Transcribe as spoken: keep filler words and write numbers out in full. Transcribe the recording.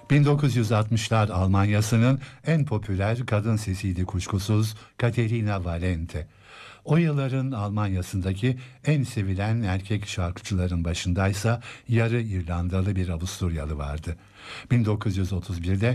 bin dokuz yüz altmışlar Almanya'sının en popüler kadın sesiydi kuşkusuz Caterina Valente. O yılların Almanya'sındaki en sevilen erkek şarkıcıların başındaysa yarı İrlandalı bir Avusturyalı vardı. bin dokuz yüz otuz birde